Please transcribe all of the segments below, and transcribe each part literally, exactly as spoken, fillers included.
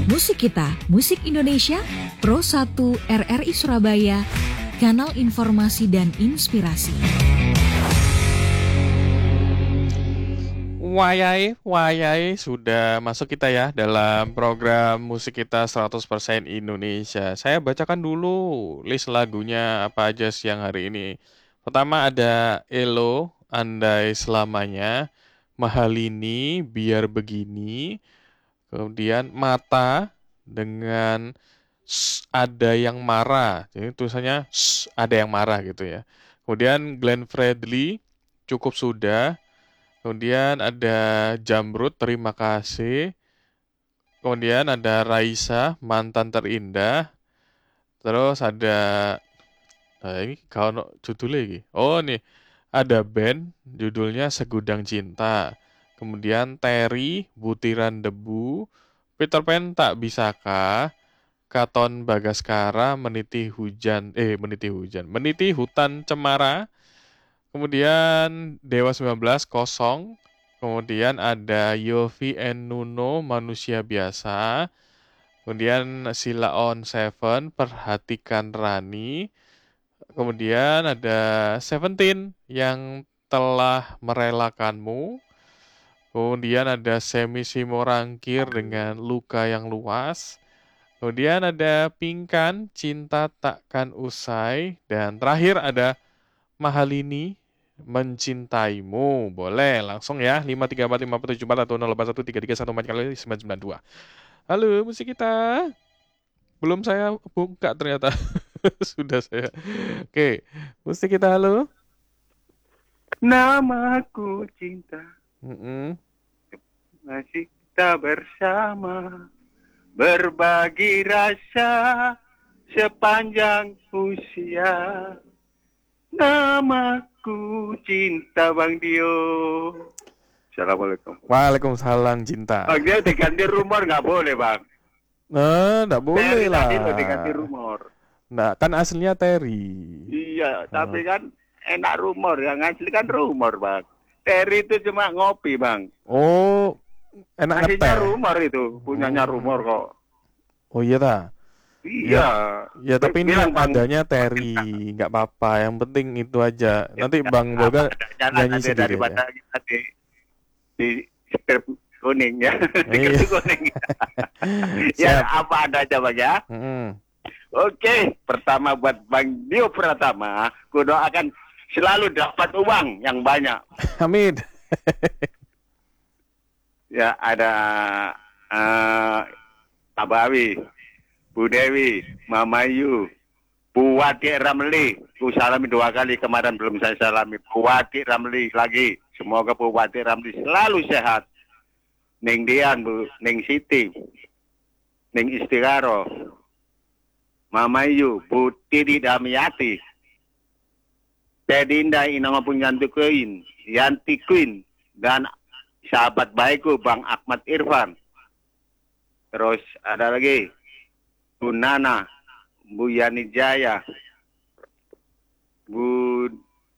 Musik Kita, Musik Indonesia, Pro satu R R I Surabaya, kanal informasi dan inspirasi. Wayai, wayai sudah masuk kita ya dalam program Musik Kita seratus persen Indonesia. Saya bacakan dulu list lagunya apa aja siang hari ini. Pertama ada Elo, Andai Selamanya, Mahalini, Biar Begini, kemudian Mata dengan Ada Yang Marah. Jadi tulisannya Ada Yang Marah gitu ya. Kemudian Glenn Fredly, Cukup Sudah. Kemudian ada Jamrud, Terima Kasih. Kemudian ada Raisa, Mantan Terindah. Terus ada nah ini kalau judulnya lagi. Oh nih, ada band judulnya Segudang Cinta. Kemudian Terry, Butiran Debu. Peter Pan, Tak Bisakah. Katon Bagaskara, Meniti Hujan, eh Meniti Hujan, Meniti Hutan Cemara. Kemudian Dewa sembilan belas, Kosong. Kemudian ada Yofi and Nuno, Manusia Biasa. Kemudian Sila on Seven, Perhatikan Rani. Kemudian ada Seventeen, Yang Telah Merelakanmu. Kemudian ada Semi Simorangkir dengan Luka Yang Luas. Kemudian ada Pingkan, Cinta Takkan Usai. Dan terakhir ada Mahalini, Mencintaimu. Boleh langsung ya, lima tiga empat lima tujuh empat atau nol delapan satu tiga tiga satu empat kali sembilan sembilan dua. Halo Musik Kita. Belum saya buka ternyata. Sudah saya. Oke, Musik Kita, halo. Namaku Cinta. Mm-mm. Masih kita bersama, berbagi rasa sepanjang usia. Namaku Cinta, Bang Dio. Assalamualaikum. Waalaikumsalam Cinta. Bang Dio diganti rumor nggak boleh, Bang. Nah, nggak boleh Terry lah. tadi lo diganti rumor. Nah, kan aslinya Terry. Iya, tapi kan enak rumor. Yang asli kan rumor, Bang. Terry itu cuma ngopi, Bang. Oh, enak Aslinya ngeteh. rumor itu, punyanya rumor kok. Oh iya ta. Iya. Ya tapi ini Bilang, yang Bang, adanya Terry, nggak apa-apa. Yang penting itu aja. Nanti ya, Bang Boga jangan nyanyi nanti sendiri daripada ya. kita di di strip kuning ya, di Iya. kartu kuning. Ya Siap. apa ada aja, Bang ya. Mm-mm. Oke, pertama buat Bang Dio Pratama, ku doakan selalu dapat uang yang banyak. Amin. Ya ada uh, Pak Bawi, Bu Dewi, Mama Yu, Bu Wati Ramli. Ku salami dua kali kemarin belum saya salami. Bu Wati Ramli lagi. Semoga Bu Wati Ramli selalu sehat. Ning Dian, Bu, Ning Siti, Ning Istigaro, Mama Yu, Bu Tidi Damiati, Tedinda Inang Punyantu Queen, Yanti Queen, dan sahabat baikku Bang Ahmad Irfan. Terus ada lagi Bu Nana, Bu Yani Jaya, Bu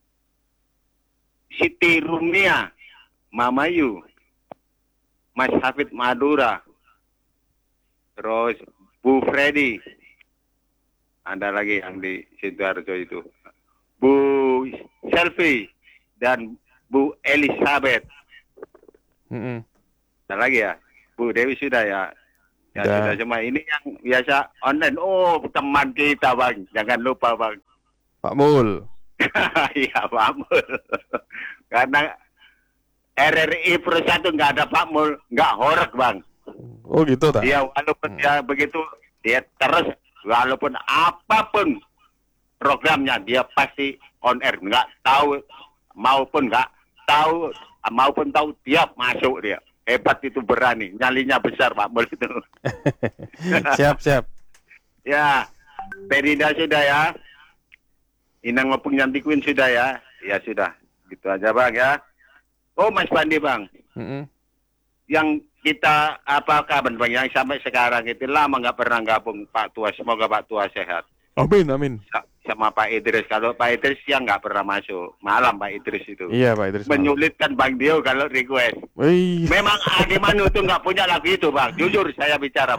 Siti Rumia, Mama Yu, Mas Hafid Madura, terus Bu Freddy, ada lagi yang di Sidoarjo itu, Bu Selfie, dan Bu Elizabeth. Mm-mm. Ada lagi ya, Bu Dewi sudah ya. Ya Sudah. sudah, cuma ini yang biasa online. Oh, teman kita, Bang. Jangan lupa, Bang. Pak Mul. Iya, Pak Mul. Karena R R I Pro satu nggak ada Pak Mul, nggak horek, Bang. Oh gitu ta. Dia walaupun dia begitu, dia terus walaupun apapun programnya dia pasti on air. Nggak tahu maupun nggak tahu maupun tahu dia masuk dia. Hebat itu, berani, nyalinya besar Pak Mul itu. Siap siap. Ya, Perinda sudah ya. Inang Ngopung Nyanti Queen sudah ya. Ya sudah, gitu aja Bang ya. Oh Mas Bandi Bang, Mm-mm. yang kita apa kabar Bang yang sampai sekarang itu lama nggak pernah gabung Pak Tua. Semoga Pak Tua sehat. Amin amin. Sama Pak Idris. Kalau Pak Idris siang nggak pernah masuk. Malam Pak Idris itu. Iya Pak Idris. Menyulitkan Bang Dio kalau request. Wih. Memang Adi Manu itu nggak punya lagu itu Bang. Jujur saya bicara Bang.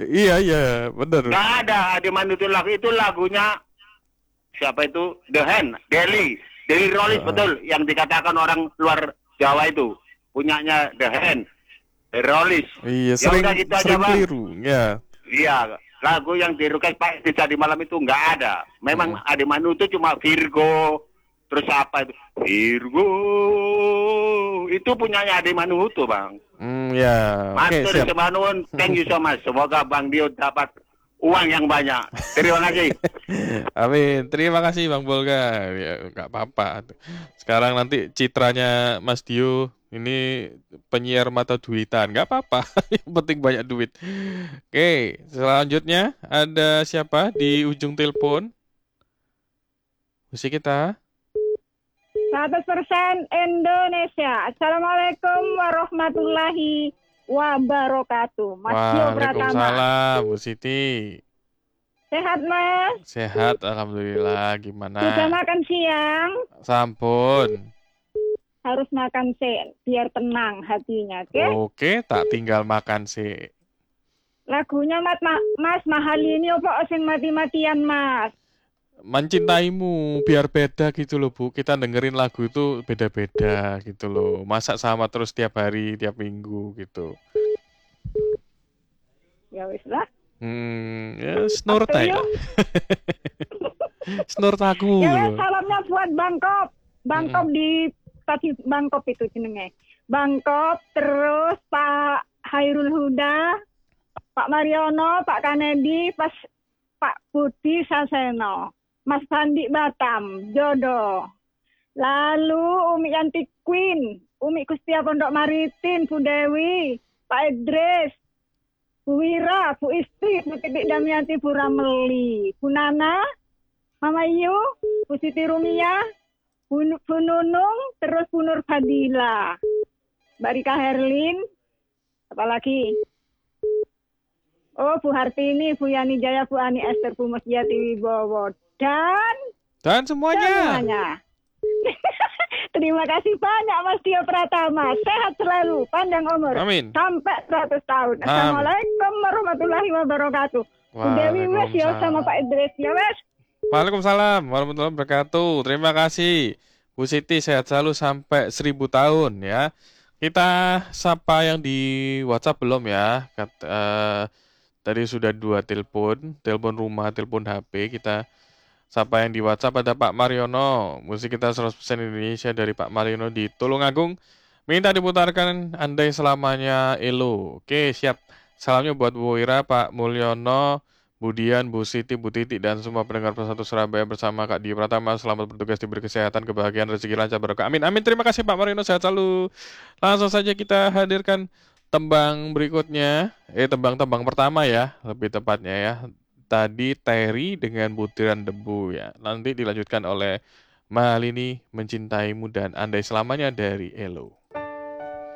Iya, iya, bener. Nggak ada Ade Manu itu lagu itu lagunya siapa itu? The Hand, Deli, Deli Rollis Heeh. betul yang dikatakan orang luar Jawa itu punyanya The Hand, The Rollis. Iya, Ya sering udah gitu aja sering bang. keliru. Ya. Iya, lagu yang di request Pak Edi di malam itu nggak ada. Memang Mm-mm. Ade Manu itu cuma Virgo, terus apa itu? Virgo, itu punyanya Ade Manu itu bang. Hmm, ya. Oke, Matur siap. Semanun, thank you so much. Semoga Bang Dio dapat uang yang banyak. Terima kasih. Amin. Terima kasih Bang Bolga. Ya, nggak apa-apa. Sekarang nanti citranya Mas Dio ini penyiar mata duitan. Nggak apa-apa. Yang penting banyak duit. Oke, selanjutnya ada siapa di ujung telepon? Musik kita. seratus persen Indonesia. Assalamualaikum warahmatullahi wabarakatuh. Mas Dio Pratama. Waalaikumsalam, Bu Siti. Sehat Mas? Sehat, alhamdulillah. Sudah Gimana? makan siang? Sampun. Harus makan siang biar tenang hatinya, oke? Oke, tak tinggal makan sih. Lagunya Mas, Ma- Mas mahal ini apa sing mati-matian Mas? Mencintaimu biar beda gitu loh Bu. Kita dengerin lagu itu beda-beda gitu loh. Masa sama terus tiap hari, tiap minggu gitu. Ya wis lah. Hmm, ya snur Apa tay yuk? lah. Snur taku Ya loh. wis salamnya buat Bangkop. Bangkop di tadi Bangkop itu jenenge. Bangkop terus Pak Hairul Huda, Pak Mariono, Pak Kanedi, pas Pak Budi Saseno, Mas Sandi Batam, Jodoh. Lalu Umi Yanti Queen, Umi Kustia Pondok Maritim, Bu Dewi, Pak Idris, Bu Wira, Bu Isti, Bu Titik Damianti, Bu Rameli, Bu Nana, Mama Yu, Bu Siti Rumia, Bu, Bu Nunung, terus Bu Nur Fadila, Mbak Rika Herlin, apalagi? Oh, Bu Hartini, Bu Yani Jaya, Bu Ani Esther, Bu Musjati Wibowo, dan Dan semuanya. semuanya. Terima kasih banyak Mas Dio Pratama. Sehat selalu, panjang umur. Amin. Sampai seratus tahun. Amin. Assalamualaikum warahmatullahi wabarakatuh. Bu Dewi wes ya sama Pak Idris ya wes. Waalaikumsalam warahmatullahi wabarakatuh. Terima kasih Bu Siti, sehat selalu sampai seribu tahun ya. Kita sapa yang di WhatsApp belum ya? Kat, eh, tadi sudah dua telepon, telepon rumah, telepon H P. Kita sapa yang di WhatsApp, ada Pak Mariono. Musik kita seratus persen Indonesia dari Pak Mariono di Tulungagung. Minta diputarkan Andai Selamanya Elo. Oke, siap. Salamnya buat Bu Wira, Pak Mulyono, Bu Dian, Bu Siti, Bu Titi, dan semua pendengar Persatu Surabaya bersama Kak Dio Pratama. Selamat bertugas, diberi kesehatan, kebahagiaan, rezeki lancar, barokah. Amin, amin. Terima kasih Pak Mariono, sehat selalu. Langsung saja kita hadirkan tembang berikutnya. Eh, tembang-tembang pertama ya, lebih tepatnya ya. Tadi Terry dengan Butiran Debu ya. Nanti dilanjutkan oleh Malini Mencintaimu dan Andai Selamanya dari Elo.